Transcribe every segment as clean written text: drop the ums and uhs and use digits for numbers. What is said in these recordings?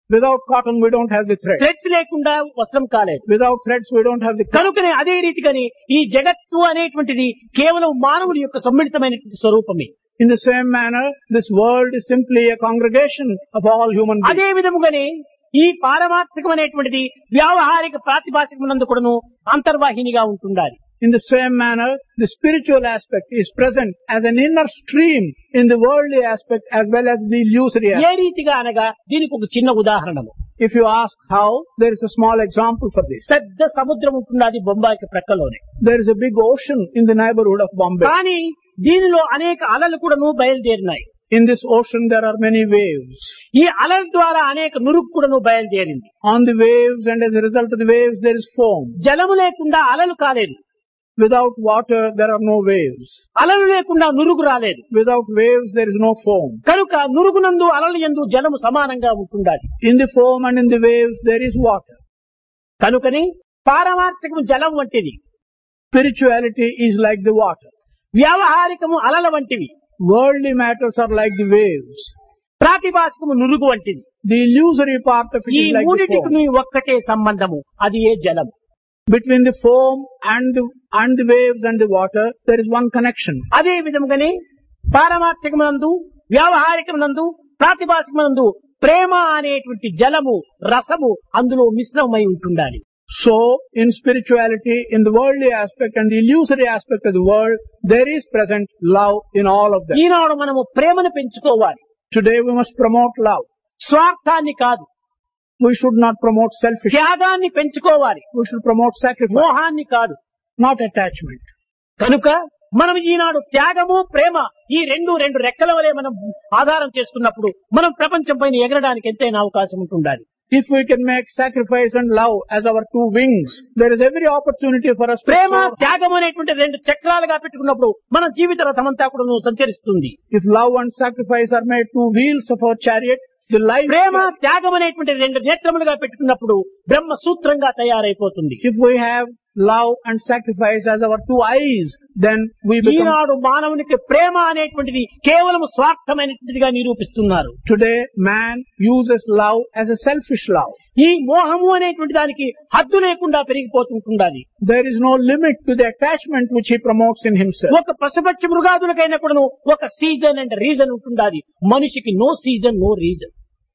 Without cotton, we don't have the thread. Threads లేకుండా వస్త్రం కాలేదు. Without threads, we don't have the cloth. కనుకనే అదే రీతిగాని ఈ జగత్తు అనేటువంటిది కేవలం మానవుడి యొక్క సమ్మిళితమైనటువంటి స్వరూపమే. In the same manner, this world is simply a congregation of all human beings. అదే విధముగానే ఈ పారమార్థికమైనటువంటిది వ్యావహారిక ప్రాతిభాషికమునందు కూడాను అంతర్వాహినిగా ఉంటుండాలి. In the same manner, the spiritual aspect is present as an inner stream in the worldly aspect as well as the illusory A aspect. రీతిగా అనగా దీనికి ఒక చిన్న ఉదాహరణము. If you ask how, there is a small example for this. పెద్ద సముద్రం ఉంటున్నది బొంబాయికి ప్రక్కలోనే. There is a big ocean in the neighborhood of Bombay. కానీ దీనిలో అనేక అలలు కూడాను బయలుదేరినాయి. In this ocean, there are many waves. ఈ అలల ద్వారా అనేక నురుగు కూడాను బయలుదేరింది. On the waves, and as a result of the waves, there is foam. జలము లేకుండా అలలు కాలేదు. Without water, there are no waves. అలలు లేకుండా నురుగు రాలేదు. Without waves, there is no foam. కనుక నురుగునందు అలలు యందు జలము సమానంగా ఉంటుండాలి. In the foam and in the waves, there is water. కనుకని పారమార్థికము జలం వంటిది, Spirituality is like the water. వ్యావహారికము అలల వంటివి, Worldly matters are like the waves. ప్రాతిభాషికము నురుగు వంటిది. The illusory part of it ఈ is like the మూడిటికి foam. ఒక్కటే సంబంధము, అది ఏ జలం. Between the foam and the waves and the water, there is one connection. అదే విధముగానే పారమార్థికమునందు వ్యావహారికమునందు ప్రాతిభాషికమునందు ప్రేమ అనేటువంటి జలము రసము అందులో మిశ్రమమై ఉంటుండాలి. So, in spirituality, in the worldly aspect and the illusory aspect of the world, there is present love in all of them. ఈనాడు మనము ప్రేమను పెంచుకోవాలి. Today we must promote love. స్వార్థాన్ని కాదు, We should not promote selfishness. త్యాగాన్ని పెంచుకోవాలి. We should promote sacrifice, మోహాన్ని కాదు. not attachment. కనుక మనం ఈనాడు త్యాగము ప్రేమ ఈ రెండు రెక్కల వలె మనం ఆధారం చేసుకున్నప్పుడు మనం ప్రపంచం పైన ఎగరడానికి ఎంతైనా అవకాశం ఉంటుండాలి. If we can make sacrifice and love as our two wings, there is every opportunity for us to Prema soar. త్యాగం అనేటువంటి రెండు చక్రాలుగా పెట్టుకున్నప్పుడు మన జీవిత రథమంతా కూడా సంచరిస్తుంది. If love and sacrifice are made two wheels of our chariot, the life. ప్రేమ త్యాగం అనేటువంటి రెండు నేత్రములుగా పెట్టుకున్నప్పుడు బ్రహ్మ సూత్రంగా తయారైపోతుంది. If we have love and sacrifice as our two eyes, then we become. ఈనాడు మానవునికి ప్రేమ అనేటువంటిది కేవలం స్వార్థమైనటువంటిదిగా నిరూపిస్తున్నారు. Today, man uses love as a selfish love. ఈ మోహము అనేటువంటి దానికి హద్దు లేకుండా పెరిగిపోతుంటుండాలి. There is no limit to the attachment which he promotes in himself. ఒక పశుపక్షి మృగాదులకైనా కూడాను ఒక సీజన్ అండ్ రీజన్ ఉంటుండాలి. మనిషికి no season no reason.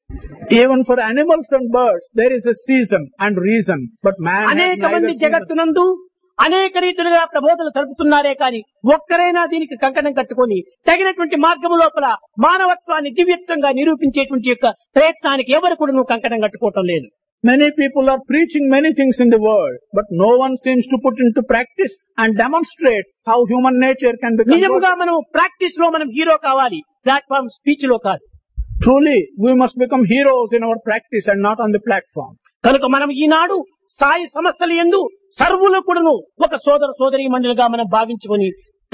Even for animals and birds, there is a season and reason, but man has అనేక neither మంది season. జగత్తునందు అనేక రీతులుగా ప్రబోధనలు తెలుపుతున్నారే కానీ ఒక్కరైనా దీనికి కంకణం కట్టుకొని తగినటువంటి మార్గము లోపల మానవత్వాన్ని దివ్యత్వంగా నిరూపించేటువంటి యొక్క ప్రయత్నానికి ఎవరు కూడా కంకణం కట్టుకోవటం లేదు. Many people are preaching many things in the world, but no one seems to put into practice and demonstrate how human nature can become నిజముగా good. మనం ప్రాక్టీస్ లో మనం హీరో కావాలి, ప్లాట్ఫామ్ స్పీచ్ లో కాదు. Truly, we must become heroes in our practice and not on the platform. కనుక మనం ఈనాడు స్థాయి సంస్థల యందు సర్వులు కూడాను ఒక సోదరి మండలిగా మనం భావించుకొని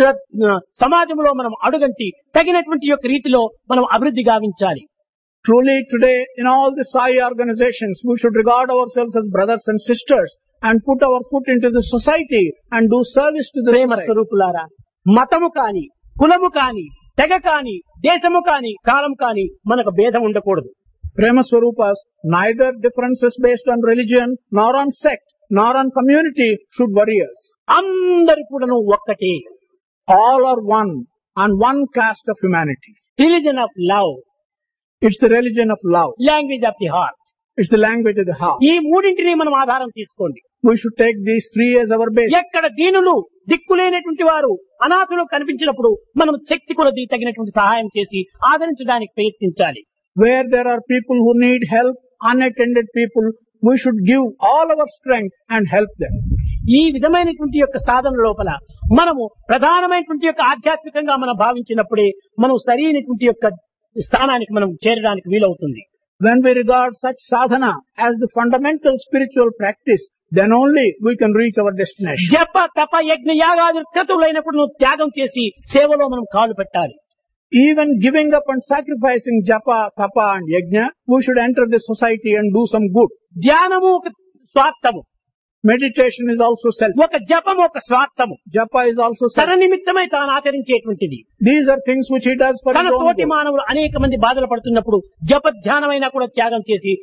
సమాజంలో మనం అడుగంటి తగినటువంటి యొక్క రీతిలో మనం అభివృద్ధి గావించాలి. Truly, today, in all the Sai organizations, we should regard ourselves as brothers and sisters and put our foot into the society and do service to the Prema society. స్వరూపులారా, మతము కాని కులము కాని తెగ కాని దేశము కాని కాలం కాని మనకు భేదం ఉండకూడదు. Prema Swarupas, neither differences based on religion, nor on sect, nor on community should worry us. అందరు కూడాను ఒక్కటే. All are one, on one caste of humanity. Religion of love, It's the religion of love. Language of the heart. It's the language of the heart. ఈ మూడింటిని మనం ఆధారం తీసుకోండి. We should take these three as our base. ఎక్కడ దీనులు దిక్కులేనటువంటి వారు అనాథులు కనిపించినప్పుడు మనం శక్తి కొలది తగినటువంటి సహాయం చేసి ఆదరించడానికి ప్రయత్నించాలి. Where there are people who need help, unattended people, we should give all our strength and help them. ఈ విధమైనటువంటి యొక్క సాధన లోపల మనము ప్రధానమైనటువంటి యొక్క ఆధ్యాత్మికంగా మనం భావించినప్పుడే మనం సరైనటువంటి యొక్క స్థానానికి మనం చేరడానికి వీలవుతుంది. When we regard such sadhana as the fundamental spiritual practice, then only we can reach our destination. జప తప యజ్ఞ యాగాది క్రతువులైనప్పుడు నువ్వు త్యాగం చేసి సేవలో మనం కాలు పెట్టాలి. Even giving up and sacrificing japa, tapa and yajna, we should enter the society and do some good. ధ్యానము ఒక స్వార్థము, Meditation is also self. ఒక జపము ఒక స్వార్థము. Japa is also తన self. నిమిత్తమై తాను ఆచరించేటువంటిది. These are things which he does for తన his own తోటి good. మానవులు అనేక మంది బాధలు పడుతున్నప్పుడు జప ధ్యానమైనా కూడా త్యాగం చేసి